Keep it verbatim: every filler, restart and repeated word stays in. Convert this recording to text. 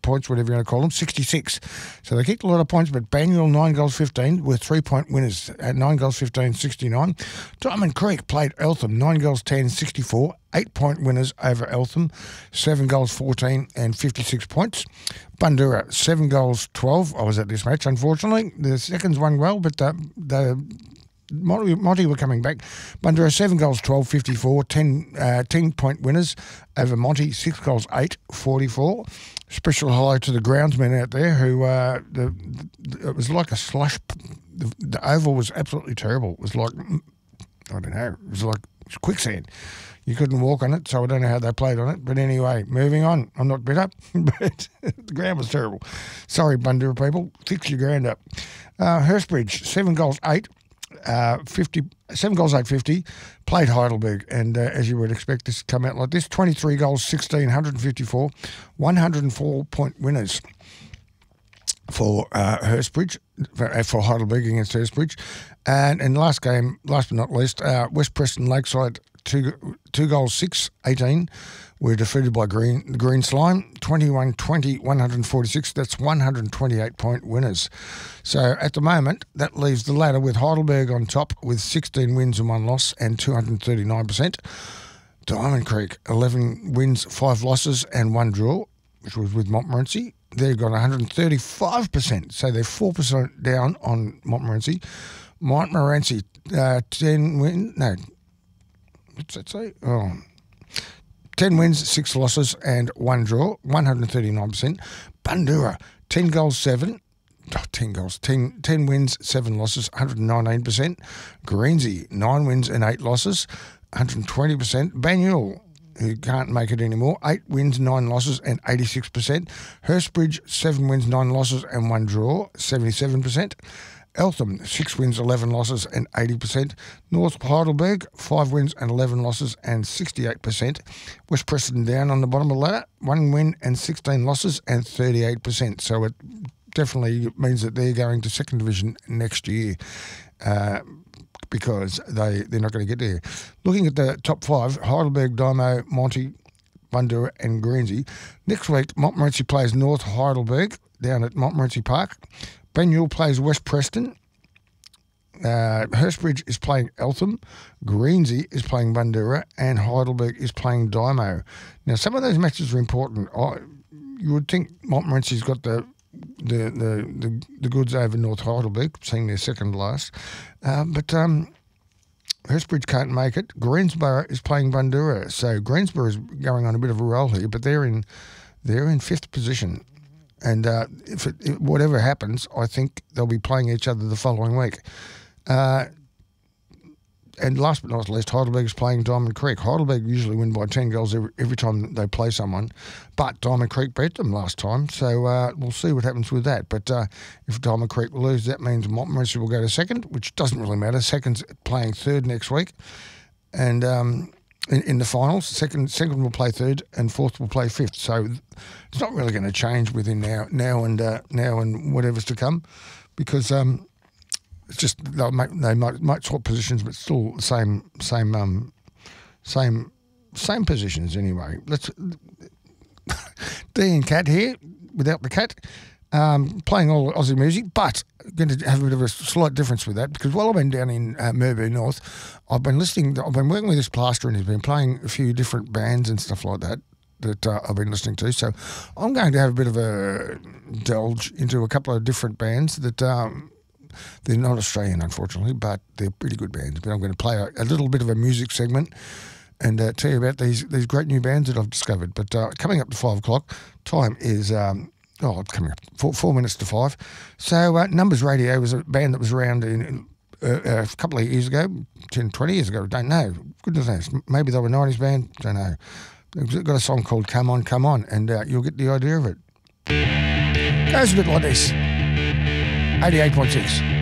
points, whatever you want to call them, sixty-six. So they kicked a lot of points, but Banyule, nine goals fifteen, were three-point winners at nine goals fifteen, sixty-nine. Diamond Creek played Eltham, nine goals ten, sixty-four. Eight-point winners over Eltham, seven goals fourteen and fifty-six points. Bundoora, seven goals twelve. I was at this match, unfortunately. The seconds won well, but the, the Monty, Monty were coming back. Bundoora, seven goals twelve, fifty-four. ten, uh, ten-point winners over Monty, six goals eight, forty-four. Special hello to the groundsmen out there who, uh, the, the, it was like a slush. The, the oval was absolutely terrible. It was like, I don't know, it was like quicksand. You couldn't walk on it, so I don't know how they played on it. But anyway, moving on. I'm not bitter, but the ground was terrible. Sorry, Bundoora people. Fix your ground up. Uh, Hurstbridge, seven goals, eight, uh, fifty, seven goals, eight, fifty. Played Heidelberg, and uh, as you would expect, this to come out like this. twenty-three goals, sixteen, one hundred fifty-four. one hundred four point winners for uh, Hurstbridge, for, for Heidelberg against Hurstbridge. And in the last game, last but not least, uh, West Preston Lakeside, Two, two goals, six, eighteen, were defeated by Green, the Green Slime, twenty-one twenty, one hundred forty-six. That's one hundred twenty-eight point winners. So at the moment, that leaves the ladder with Heidelberg on top with sixteen wins and one loss and two hundred thirty-nine percent. Diamond Creek, eleven wins, five losses and one draw, which was with Montmorency. They've got one hundred thirty-five percent, so they're four percent down on Montmorency. Montmorency, uh, ten wins, no, what's that say? Oh, ten wins, six losses and one draw, one hundred thirty-nine percent. Bundoora, ten goals, seven. Oh, ten goals, ten, ten wins, seven losses, one hundred nineteen percent. Greensey, nine wins and eight losses, one hundred twenty percent. Banyule, who can't make it anymore, eight wins, nine losses and eighty-six percent. Hurstbridge, seven wins, nine losses and one draw, seventy-seven percent. Eltham, six wins, eleven losses and eighty percent. North Heidelberg, five wins and eleven losses and sixty-eight percent. West Preston down on the bottom of the ladder, one win and sixteen losses and thirty-eight percent. So it definitely means that they're going to second division next year uh, because they, they're not going to get there. Looking at the top five, Heidelberg, Dymo, Monty, Bundoora and Greensey. Next week, Montmorency plays North Heidelberg down at Montmorency Park. Banyule plays West Preston. Uh, Hurstbridge is playing Eltham. Greensey is playing Bundoora. And Heidelberg is playing Dymo. Now, some of those matches are important. I, you would think Montmorency's got the the, the, the, the goods over North Heidelberg, seeing their second last. Uh, but um, Hurstbridge can't make it. Greensborough is playing Bundoora. So Greensborough is going on a bit of a roll here, but they're in they're in fifth position. And uh, if, it, if whatever happens, I think they'll be playing each other the following week. Uh, and last but not least, Heidelberg is playing Diamond Creek. Heidelberg usually win by ten goals every, every time they play someone, but Diamond Creek beat them last time, so uh, we'll see what happens with that. But uh, if Diamond Creek lose, that means Montmorency will go to second, which doesn't really matter. Second's playing third next week, and um, in, in the finals, second second will play third, and fourth will play fifth. So it's not really going to change within now, now and uh, now and whatever's to come, because. Um, It's just they'll make, they might might swap positions, but still the same same um same same positions anyway. Let's D and Cat here without the cat, um, playing all Aussie music, but going to have a bit of a slight difference with that because while I've been down in uh, Merbau North, I've been listening. I've been working with this plasterer and he's been playing a few different bands and stuff like that. that uh, I've been listening to. So I'm going to have a bit of a delge into a couple of different bands that. Um, They're not Australian, unfortunately, but they're pretty good bands. But I'm going to play a, a little bit of a music segment and uh, tell you about these these great new bands that I've discovered. But uh, coming up to five o'clock, time is, um, oh, it's coming up, four, four minutes to five. So uh, Numbers Radio was a band that was around in, uh, a couple of years ago, ten, twenty years ago, don't know. Goodness knows. Maybe they were a nineties band, don't know. They've got a song called Come On, Come On, and uh, you'll get the idea of it. Goes a bit like this. eighty-eight point six.